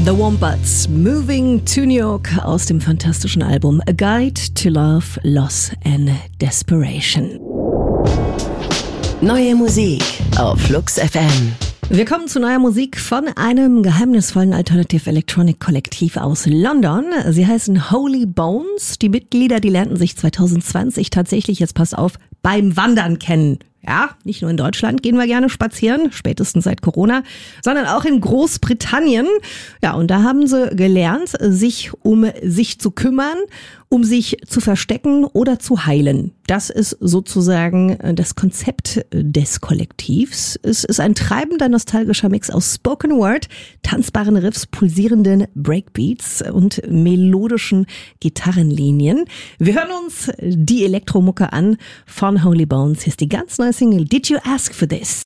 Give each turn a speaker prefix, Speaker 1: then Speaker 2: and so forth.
Speaker 1: The Wombats, Moving to New York aus dem fantastischen Album A Guide to Love, Loss and Desperation.
Speaker 2: Neue Musik auf Flux FM.
Speaker 1: Wir kommen zu neuer Musik von einem geheimnisvollen Alternative Electronic Kollektiv aus London. Sie heißen Holy Bones. Die Mitglieder, die lernten sich 2020 tatsächlich, jetzt passt auf, beim Wandern kennen. Ja, nicht nur in Deutschland gehen wir gerne spazieren, spätestens seit Corona, sondern auch in Großbritannien. Ja, und da haben sie gelernt, sich um sich zu kümmern, um sich zu verstecken oder zu heilen. Das ist sozusagen das Konzept des Kollektivs. Es ist ein treibender, nostalgischer Mix aus Spoken Word, tanzbaren Riffs, pulsierenden Breakbeats und melodischen Gitarrenlinien. Wir hören uns die Elektromucke an von Holy Bones. Hier ist die ganz neue Single Did You Ask for This?